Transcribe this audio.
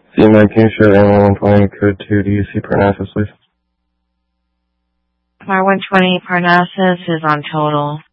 CMI, can you show M120 code 2 DUC Parnassus, please? R120 Parnassus is on total.